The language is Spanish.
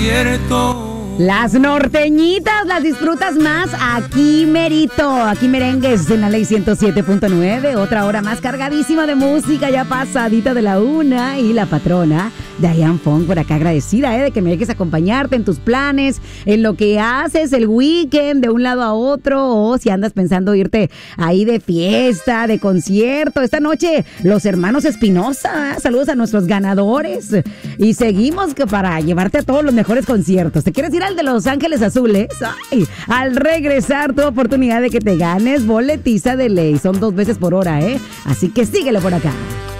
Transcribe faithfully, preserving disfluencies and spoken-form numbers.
Las norteñitas las disfrutas más aquí merito, aquí merengues en la ley ciento siete punto nueve, otra hora más cargadísima de música, ya pasadita de la una, y la patrona Diane Fong por acá agradecida eh, de que me dejes acompañarte en tus planes, en lo que haces el weekend de un lado a otro, o si andas pensando irte ahí de fiesta, de concierto. Esta noche los hermanos Espinosa, saludos a nuestros ganadores y seguimos que para llevarte a todos los mejores conciertos. ¿Te quieres ir al de Los Ángeles Azules? Ay, al regresar tu oportunidad de que te ganes boletiza de ley, son dos veces por hora, ¿eh? Así que síguelo por acá.